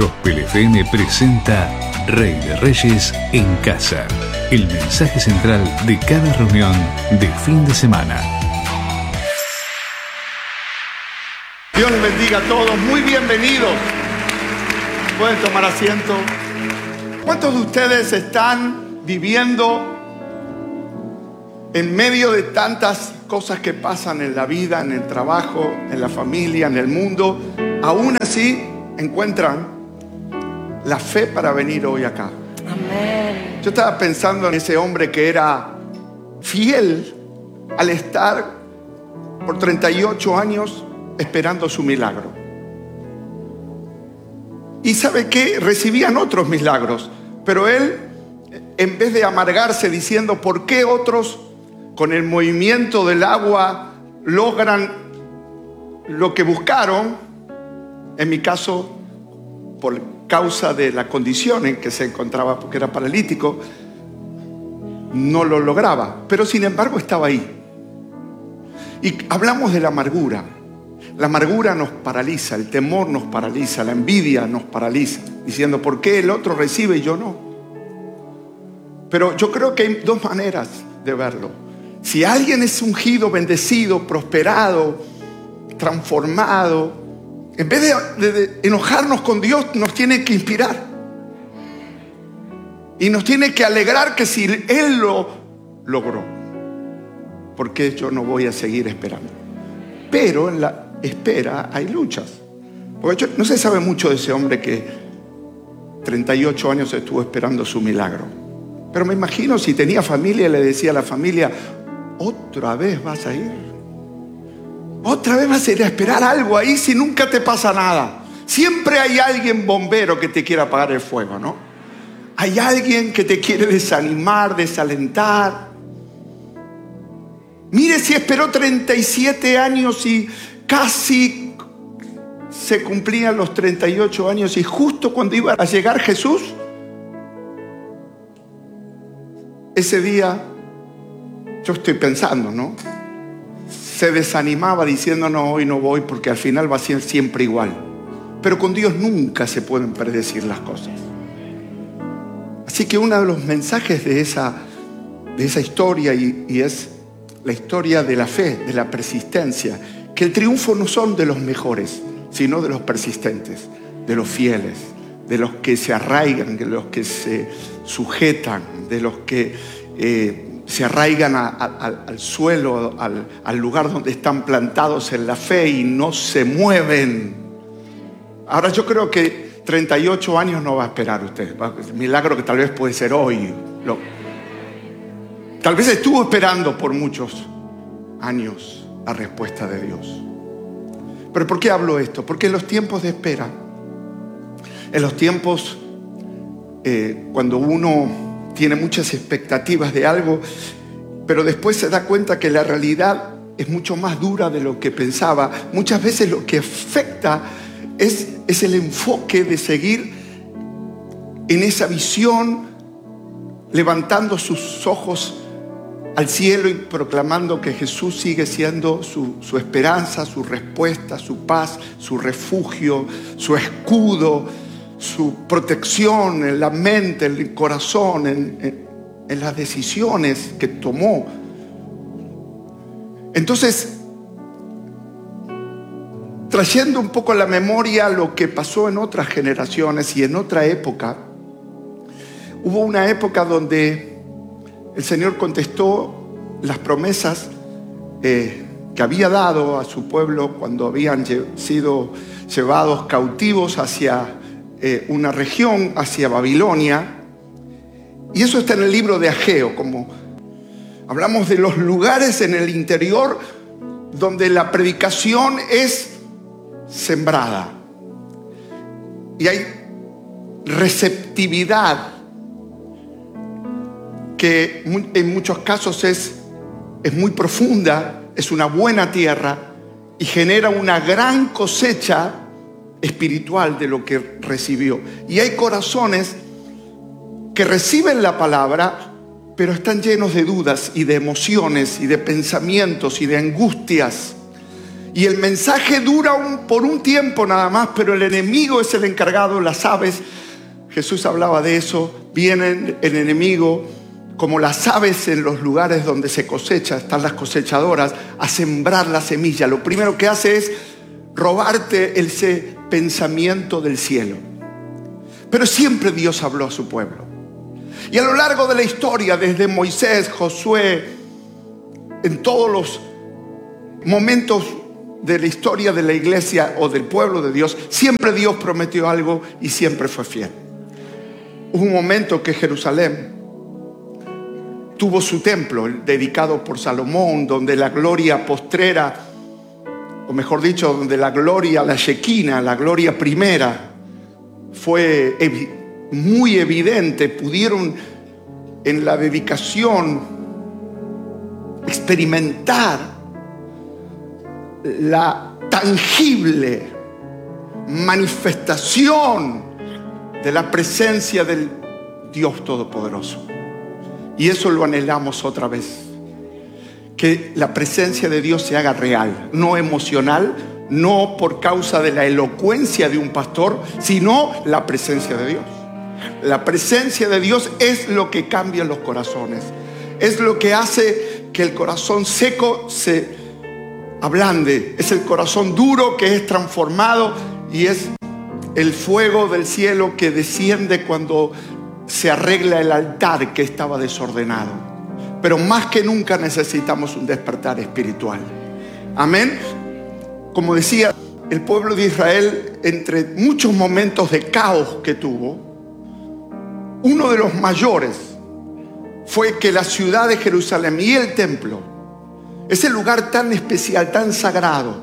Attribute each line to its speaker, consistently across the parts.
Speaker 1: Gospel FM presenta Rey de Reyes en Casa. El mensaje central de cada reunión de fin de semana.
Speaker 2: Dios les bendiga a todos. Muy bienvenidos. Pueden tomar asiento. ¿Cuántos de ustedes están viviendo en medio de tantas cosas que pasan en la vida, en el trabajo, en la familia, en el mundo? Aún así encuentran la fe para venir hoy acá.
Speaker 3: Amén.
Speaker 2: Yo estaba pensando en ese hombre que era fiel al estar por 38 años esperando su milagro. Y ¿sabe qué? Recibían otros milagros, pero él, en vez de amargarse diciendo ¿por qué otros con el movimiento del agua logran lo que buscaron? En mi caso, por causa de la condición en que se encontraba, porque era paralítico, no lo lograba, pero sin embargo estaba ahí. Y hablamos de la amargura. La amargura nos paraliza, el temor nos paraliza, la envidia nos paraliza, diciendo ¿por qué el otro recibe y yo no? Pero yo creo que hay dos maneras de verlo. Si alguien es ungido, bendecido, prosperado, transformado, en vez de enojarnos con Dios, nos tiene que inspirar. Y nos tiene que alegrar que si Él lo logró, ¿por qué yo no voy a seguir esperando? Pero en la espera hay luchas. Porque no se sabe mucho de ese hombre que 38 años estuvo esperando su milagro. Pero me imagino si tenía familia, le decía a la familia, ¿otra vez vas a ir? ¿Otra vez vas a ir a esperar algo ahí si nunca te pasa nada? Siempre hay alguien bombero que te quiere apagar el fuego, ¿no? Hay alguien que te quiere desanimar, desalentar. Mire si esperó 37 años y casi se cumplían los 38 años y justo cuando iba a llegar Jesús, ese día, yo estoy pensando, ¿no? Se desanimaba diciendo no, hoy no voy porque al final va a ser siempre igual. Pero con Dios nunca se pueden predecir las cosas. Así que uno de los mensajes de esa historia y es la historia de la fe, de la persistencia, que el triunfo no son de los mejores, sino de los persistentes, de los fieles, de los que se arraigan, de los que se sujetan, de los que se arraigan al suelo, al lugar donde están plantados en la fe y no se mueven. Ahora yo creo que 38 años no va a esperar usted. El milagro que tal vez puede ser hoy. Tal vez estuvo esperando por muchos años la respuesta de Dios. ¿Pero por qué hablo esto? Porque en los tiempos de espera, en los tiempos cuando uno tiene muchas expectativas de algo, pero después se da cuenta que la realidad es mucho más dura de lo que pensaba. Muchas veces lo que afecta es el enfoque de seguir en esa visión, levantando sus ojos al cielo y proclamando que Jesús sigue siendo su esperanza, su respuesta, su paz, su refugio, su escudo, su protección en la mente, en el corazón, en las decisiones que tomó. Entonces, trayendo un poco a la memoria lo que pasó en otras generaciones y en otra época, hubo una época donde el Señor contestó las promesas que había dado a su pueblo cuando habían sido llevados cautivos hacia una región, hacia Babilonia. Y eso está en el libro de Ageo, como hablamos de los lugares en el interior donde la predicación es sembrada y hay receptividad que en muchos casos es muy profunda, es una buena tierra y genera una gran cosecha espiritual de lo que recibió. Y hay corazones que reciben la palabra, pero están llenos de dudas y de emociones y de pensamientos y de angustias. Y el mensaje dura por un tiempo nada más, pero el enemigo es el encargado. Las aves, Jesús hablaba de eso, vienen el enemigo como las aves en los lugares donde se cosecha, están las cosechadoras, a sembrar la semilla. Lo primero que hace es robarte ese pensamiento del cielo. Pero siempre Dios habló a su pueblo. Y a lo largo de la historia, desde Moisés, Josué, en todos los momentos de la historia de la iglesia o del pueblo de Dios, siempre Dios prometió algo y siempre fue fiel. Hubo un momento que Jerusalén tuvo su templo dedicado por Salomón, donde la gloria postrera, o mejor dicho, donde la gloria, la Shekinah, la gloria primera, fue muy evidente. Pudieron en la dedicación experimentar la tangible manifestación de la presencia del Dios Todopoderoso. Y eso lo anhelamos otra vez. Que la presencia de Dios se haga real, no emocional, no por causa de la elocuencia de un pastor, sino la presencia de Dios. La presencia de Dios es lo que cambia los corazones. Es lo que hace que el corazón seco se ablande. Es el corazón duro que es transformado, y es el fuego del cielo que desciende cuando se arregla el altar que estaba desordenado. Pero más que nunca necesitamos un despertar espiritual. Amén. Como decía, el pueblo de Israel, entre muchos momentos de caos que tuvo, uno de los mayores fue que la ciudad de Jerusalén y el templo, ese lugar tan especial, tan sagrado,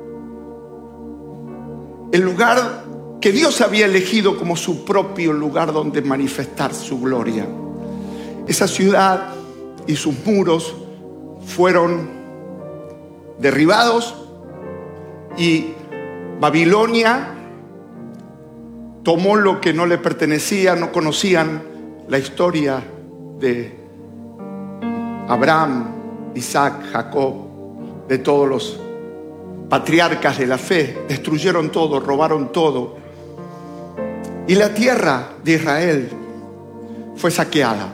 Speaker 2: el lugar que Dios había elegido como su propio lugar donde manifestar su gloria, esa ciudad y sus muros fueron derribados, y Babilonia tomó lo que no le pertenecía. No conocían la historia de Abraham, Isaac, Jacob, de todos los patriarcas de la fe. Destruyeron todo, robaron todo, y la tierra de Israel fue saqueada,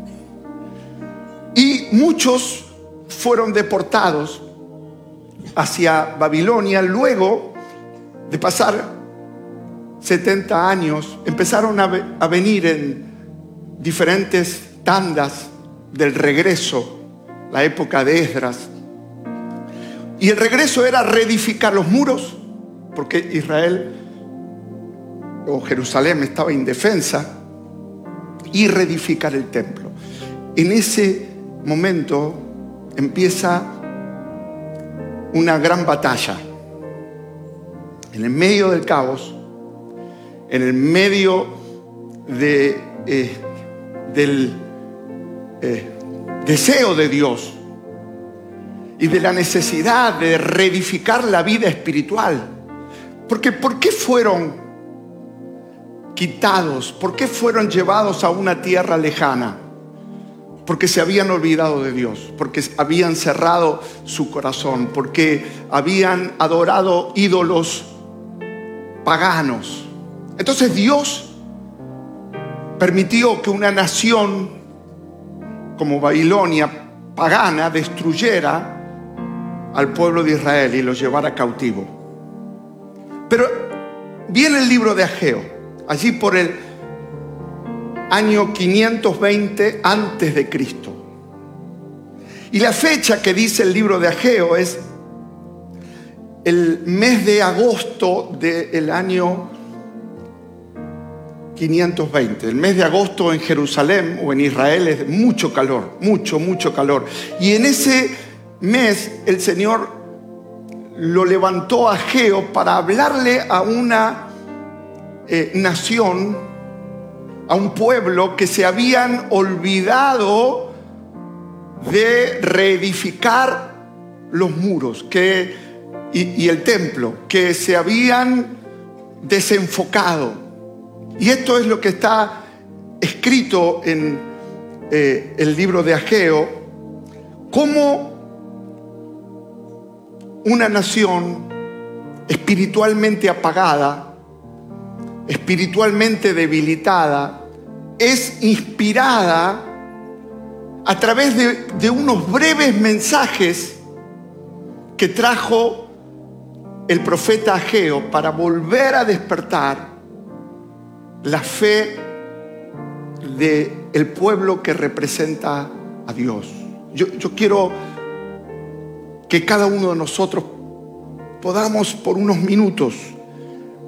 Speaker 2: y muchos fueron deportados hacia Babilonia. Luego de pasar 70 años, empezaron a venir en diferentes tandas del regreso, la época de Esdras. Y el regreso era reedificar los muros, porque Israel o Jerusalén estaba indefensa, y reedificar el templo. En ese momento empieza una gran batalla. En el medio del caos, en el medio del deseo de Dios y de la necesidad de reedificar la vida espiritual. Porque ¿por qué fueron quitados? ¿Por qué fueron llevados a una tierra lejana? Porque se habían olvidado de Dios, porque habían cerrado su corazón, porque habían adorado ídolos paganos. Entonces Dios permitió que una nación como Babilonia, pagana, destruyera al pueblo de Israel y los llevara cautivo. Pero viene el libro de Ageo, allí por el año 520 antes de Cristo. Y la fecha que dice el libro de Ageo es el mes de agosto del año 520. El mes de agosto en Jerusalén o en Israel es mucho calor, mucho calor. Y en ese mes el Señor lo levantó a Ageo para hablarle a una nación, a un pueblo que se habían olvidado de reedificar los muros y el templo, que se habían desenfocado. Y esto es lo que está escrito en el libro de Ageo, como una nación espiritualmente apagada, espiritualmente debilitada, es inspirada a través de unos breves mensajes que trajo el profeta Ageo para volver a despertar la fe del pueblo que representa a Dios. Yo quiero que cada uno de nosotros podamos por unos minutos